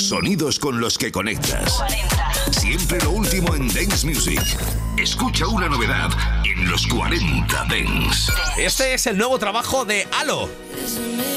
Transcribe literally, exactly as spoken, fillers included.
Los sonidos con los que conectas. Siempre lo último en Dance Music. Escucha una novedad en los cuarenta Dance. Este es el nuevo trabajo de Alo.